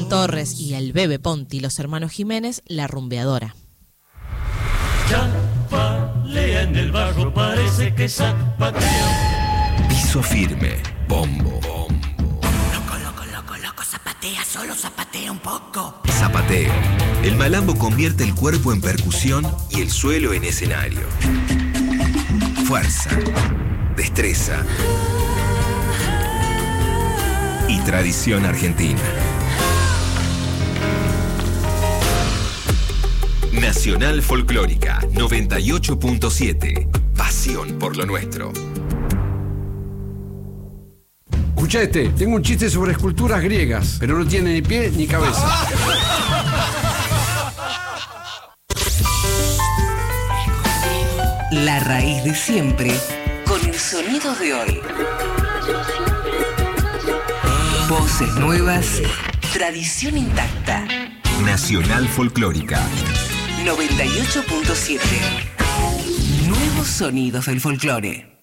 Torres y el Bebe Ponti, los hermanos Jiménez, La Rumbeadora. Chapalea en el barro, parece que zapatea. Piso firme, bombo. Loco, zapatea, solo zapatea un poco. Zapateo. El malambo convierte el cuerpo en percusión y el suelo en escenario. Fuerza, destreza y tradición argentina. Nacional Folclórica 98.7. Pasión por lo nuestro. Escucha tengo un chiste sobre esculturas griegas, pero no tiene ni pie ni cabeza. La raíz de siempre, con el sonido de hoy. Voces nuevas, tradición intacta. Nacional Folclórica 98.7. Nuevos sonidos del folclore.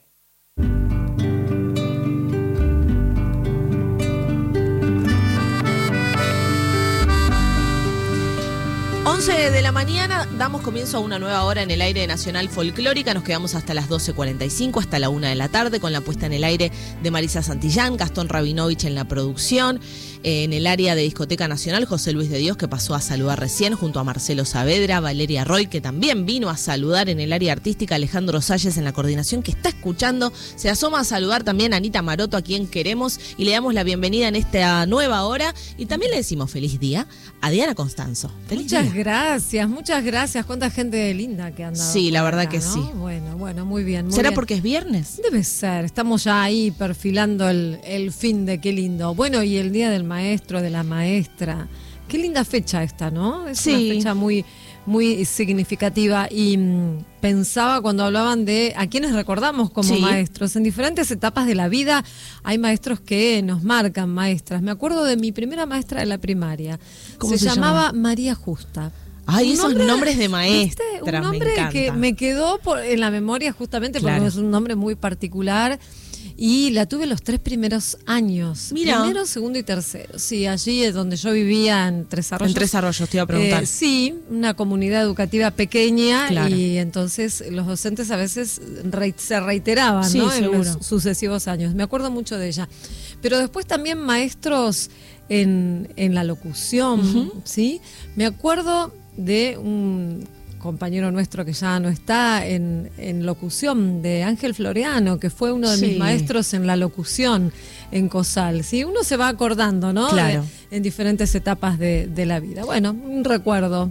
11 de la mañana, damos comienzo a una nueva hora en el aire de Nacional Folclórica. Nos quedamos hasta las 12:45, hasta la 1 de la tarde, con la puesta en el aire de Marisa Santillán, Gastón Rabinovich en la producción. En el área de Discoteca Nacional, José Luis de Dios, que pasó a saludar recién, junto a Marcelo Saavedra, Valeria Roy, que también vino a saludar. En el área artística, Alejandro Salles en la coordinación, que está escuchando. Se asoma a saludar también a Anita Maroto, a quien queremos, y le damos la bienvenida en esta nueva hora. Y también le decimos feliz día a Diana Constanzo. Feliz día. Muchas gracias. Cuánta gente linda que anda. Sí, la verdad acá, que ¿no? sí. Bueno, muy bien. ¿Será bien. porque es viernes? Debe ser. Estamos ya ahí perfilando el fin de qué lindo. Bueno, y el día del maestro, de la maestra. Qué linda fecha esta, ¿no? Es una fecha muy, muy significativa. Y pensaba cuando hablaban de a quienes recordamos como maestros. En diferentes etapas de la vida hay maestros que nos marcan, maestras. Me acuerdo de mi primera maestra de la primaria. ¿Cómo se llamaba María Justa. Ay, esos nombres de maestras, un nombre que me quedó en la memoria justamente porque es un nombre muy particular. Y la tuve los 3 primeros años. Mira. Primero, segundo y tercero. Sí, allí es donde yo vivía, en Tres Arroyos. En Tres Arroyos, te iba a preguntar. Sí, una comunidad educativa pequeña. Claro. Y entonces los docentes a veces se reiteraban, sí, ¿no? Seguro. En los sucesivos años. Me acuerdo mucho de ella. Pero después también maestros en la locución, ¿sí? Me acuerdo de un compañero nuestro que ya no está en locución, de Ángel Floreano, que fue uno de mis maestros en la locución en COSAL. ¿Sí? Uno se va acordando, ¿no? Claro. En diferentes etapas de la vida. Bueno, un recuerdo.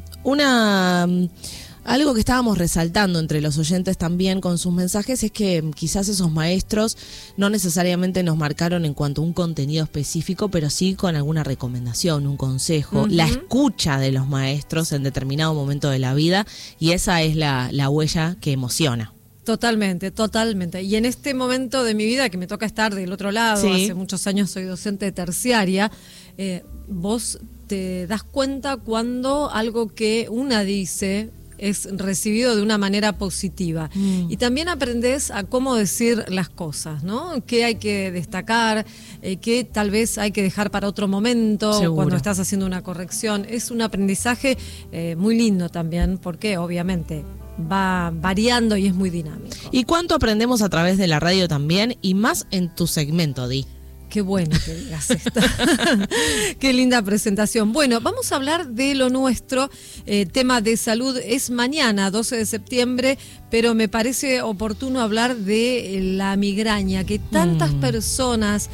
Algo que estábamos resaltando entre los oyentes también con sus mensajes es que quizás esos maestros no necesariamente nos marcaron en cuanto a un contenido específico, pero sí con alguna recomendación, un consejo, la escucha de los maestros en determinado momento de la vida, y esa es la huella que emociona. Totalmente. Y en este momento de mi vida que me toca estar del otro lado, hace muchos años soy docente de terciaria, vos te das cuenta cuando algo que una dice es recibido de una manera positiva. Y también aprendes a cómo decir las cosas, ¿no? Qué hay que destacar, qué tal vez hay que dejar para otro momento. Seguro. Cuando estás haciendo una corrección. Es un aprendizaje muy lindo también, porque obviamente va variando y es muy dinámico. ¿Y cuánto aprendemos a través de la radio también? Y más en tu segmento, Di. Qué bueno que digas esto. Qué linda presentación. Bueno, vamos a hablar de lo nuestro. Tema de salud es mañana, 12 de septiembre, pero me parece oportuno hablar de la migraña, que tantas personas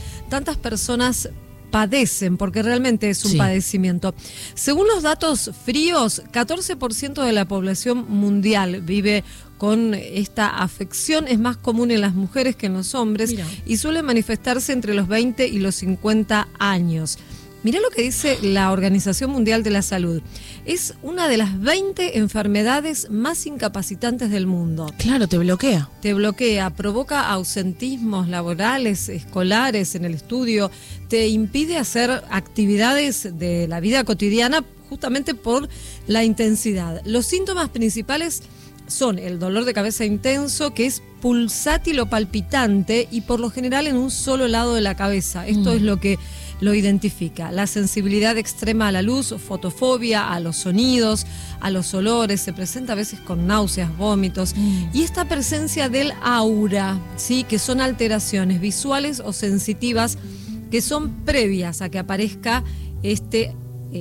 padecen, porque realmente es un padecimiento. Según los datos fríos, 14% de la población mundial vive con esta afección. Es más común en las mujeres que en los hombres. Mirá. Y suele manifestarse entre los 20 y los 50 años. Mirá lo que dice la Organización Mundial de la Salud. Es una de las 20 enfermedades más incapacitantes del mundo. Claro, te bloquea. Te bloquea, provoca ausentismos laborales, escolares en el estudio, te impide hacer actividades de la vida cotidiana justamente por la intensidad. Los síntomas principales son el dolor de cabeza intenso, que es pulsátil o palpitante y por lo general en un solo lado de la cabeza. Esto es lo que lo identifica. La sensibilidad extrema a la luz, fotofobia, a los sonidos, a los olores, se presenta a veces con náuseas, vómitos, y esta presencia del aura, ¿sí? Que son alteraciones visuales o sensitivas que son previas a que aparezca este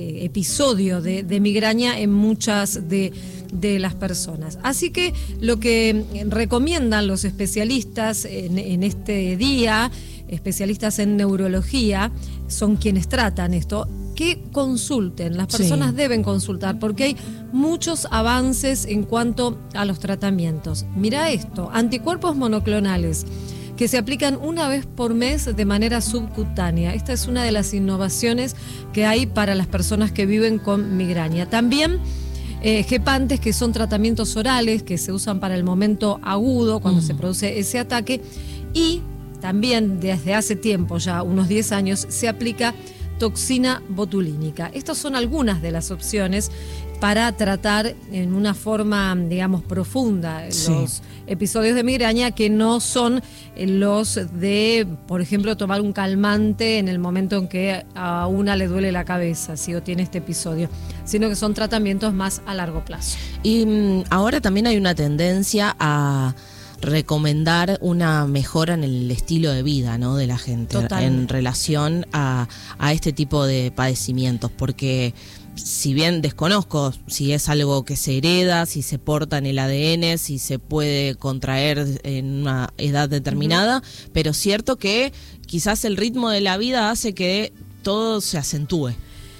episodio de migraña en muchas de las personas. Así que lo que recomiendan los especialistas en este día, especialistas en neurología, son quienes tratan esto, que consulten. Las personas deben consultar porque hay muchos avances en cuanto a los tratamientos. Mira esto, anticuerpos monoclonales que se aplican una vez por mes de manera subcutánea. Esta es una de las innovaciones que hay para las personas que viven con migraña. También gepantes, que son tratamientos orales que se usan para el momento agudo, cuando se produce ese ataque. Y también desde hace tiempo, ya unos 10 años, se aplica toxina botulínica. Estas son algunas de las opciones para tratar en una forma, digamos, profunda los episodios de migraña, que no son los de, por ejemplo, tomar un calmante en el momento en que a una le duele la cabeza, si o tiene este episodio, sino que son tratamientos más a largo plazo. Y ahora también hay una tendencia a recomendar una mejora en el estilo de vida, ¿no?, de la gente. Totalmente. En relación a este tipo de padecimientos, porque si bien desconozco si es algo que se hereda, si se porta en el ADN, si se puede contraer en una edad determinada, pero cierto que quizás el ritmo de la vida hace que todo se acentúe.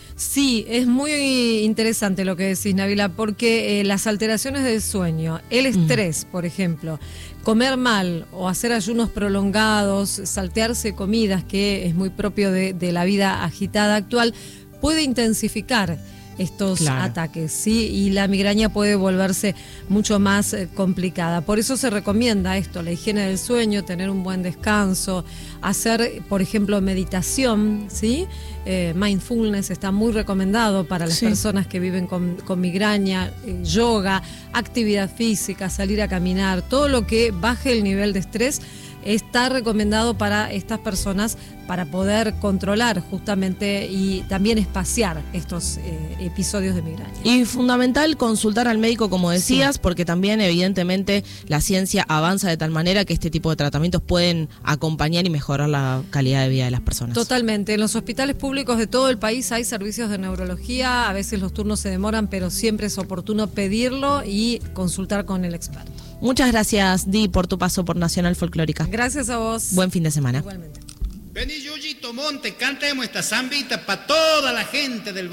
Sí, es muy interesante lo que decís, Nabila, porque las alteraciones del sueño, el estrés, por ejemplo, comer mal o hacer ayunos prolongados, saltearse comidas, que es muy propio de la vida agitada actual, puede intensificar estos ataques, ¿sí? Y la migraña puede volverse mucho más complicada. Por eso se recomienda esto, la higiene del sueño, tener un buen descanso, hacer, por ejemplo, meditación, ¿sí? Mindfulness está muy recomendado para las personas que viven con migraña, yoga, actividad física, salir a caminar, todo lo que baje el nivel de estrés está recomendado para estas personas, para poder controlar justamente y también espaciar estos episodios de migraña. Y fundamental consultar al médico, como decías, porque también evidentemente la ciencia avanza de tal manera que este tipo de tratamientos pueden acompañar y mejorar la calidad de vida de las personas. Totalmente. En los hospitales públicos de todo el país hay servicios de neurología, a veces los turnos se demoran, pero siempre es oportuno pedirlo y consultar con el experto. Muchas gracias, Di, por tu paso por Nacional Folclórica. Gracias a vos. Buen fin de semana. Igualmente. Vení, Yuyito Monte, cantemos esta zambita para toda la gente del